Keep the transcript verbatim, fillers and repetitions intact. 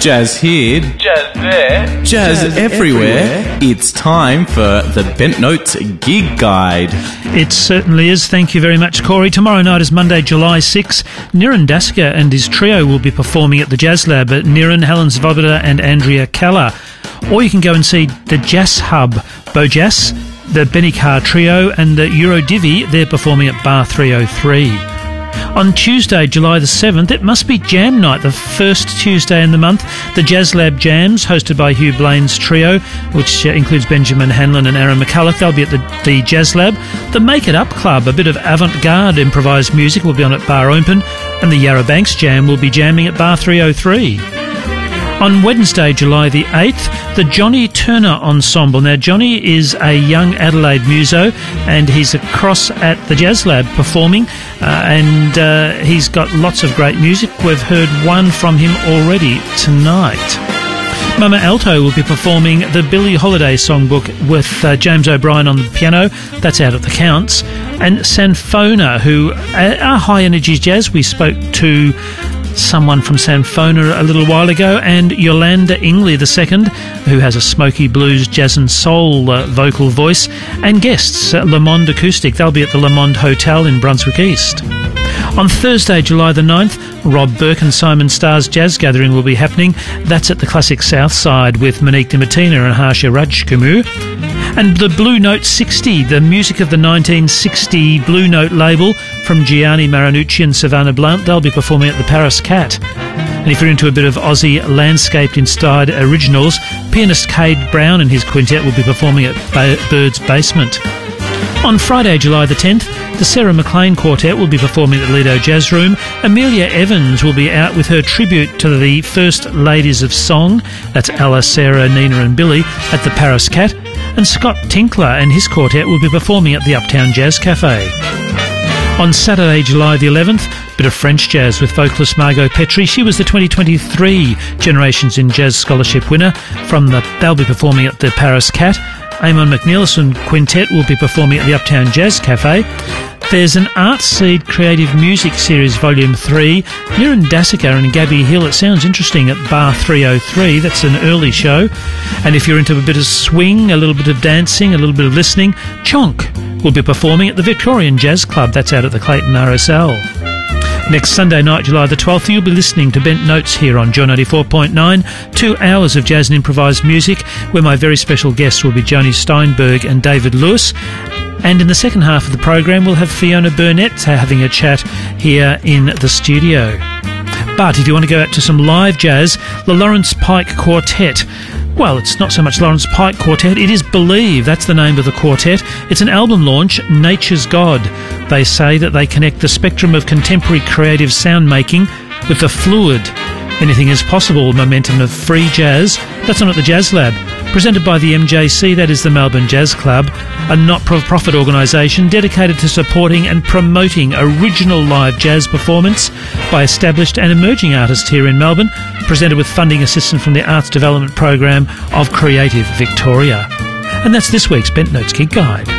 Jazz here, Jazz there, jazz, jazz everywhere. everywhere. It's time for the Bent Notes Gig Guide. It certainly is. Thank you very much, Corey. Tomorrow night is Monday, July sixth. Niran Dassica and his trio will be performing at the Jazz Lab. Niran, Helen Svoboda and Andrea Keller. Or you can go and see the Jazz Hub, Bojas, the Benny Carr Trio and the Eurodivi. They're performing at Bar three oh three. On Tuesday, July the seventh, it must be Jam Night, the first Tuesday in the month. The Jazz Lab Jams, hosted by Hugh Blaine's trio, which uh, includes Benjamin Hanlon and Aaron McCulloch. They'll be at the, the Jazz Lab. The Make It Up Club, a bit of avant-garde improvised music, will be on at Bar Open. And the Yarra Banks Jam will be jamming at Bar three oh three. On Wednesday, July the eighth, the Johnny Turner Ensemble. Now, Johnny is a young Adelaide muso, and he's across at the Jazz Lab performing, uh, and uh, he's got lots of great music. We've heard one from him already tonight. Mama Alto will be performing the Billie Holiday songbook with uh, James O'Brien on the piano. That's out at the Counts. And Sanfona, who are high energy jazz. We spoke to someone from Sanfona a little while ago, and Yolanda Ingley the second, who has a smoky blues, jazz and soul uh, vocal voice, and guests, uh, Le Monde Acoustic. They'll be at the Le Monde Hotel in Brunswick East. On Thursday, July the ninth, Rob Burke and Simon Starr's Jazz Gathering will be happening. That's at the Classic South Side with Monique Dimatina and Harsha Rajkumar. And the Blue Note sixty, the music of the nineteen sixty Blue Note label from Gianni Marinucci and Savannah Blount, they'll be performing at the Paris Cat. And if you're into a bit of Aussie landscape-inspired originals, pianist Cade Brown and his quintet will be performing at ba- Bird's Basement. On Friday, July the tenth, the Sarah McLean Quartet will be performing at the Lido Jazz Room. Amelia Evans will be out with her tribute to the First Ladies of Song, that's Ella, Sarah, Nina and Billy, at the Paris Cat. And Scott Tinkler and his quartet will be performing at the Uptown Jazz Cafe. On Saturday, July the eleventh, a bit of French jazz with vocalist Margot Petrie. She was the twenty twenty-three Generations in Jazz Scholarship winner. From the, they'll be performing at the Paris Cat. Eamon McNeilson Quintet will be performing at the Uptown Jazz Cafe. There's an Art Seed Creative Music Series Volume three. Niran Dassica and Gabby Hill. It sounds interesting at Bar three oh three. That's an early show. And if you're into a bit of swing, a little bit of dancing, a little bit of listening, Chonk will be performing at the Victorian Jazz Club. That's out at the Clayton R S L. Next Sunday night, July the twelfth, you'll be listening to Bent Notes here on Joy ninety-four point nine. Two hours of jazz and improvised music, where my very special guests will be Joni Steinberg and David Lewis. And in the second half of the program, we'll have Fiona Burnett having a chat here in the studio. But if you want to go out to some live jazz, the Lawrence Pike Quartet. Well, it's not so much Lawrence Pike Quartet, it is Believe. That's the name of the quartet. It's an album launch, Nature's God. They say that they connect the spectrum of contemporary creative sound making with the fluid, anything is possible momentum of free jazz. That's on at the Jazz Lab. Presented by the M J C, that is the Melbourne Jazz Club, a not-for-profit organisation dedicated to supporting and promoting original live jazz performance by established and emerging artists here in Melbourne, presented with funding assistance from the Arts Development Program of Creative Victoria. And that's this week's Bent Notes Gig Guide.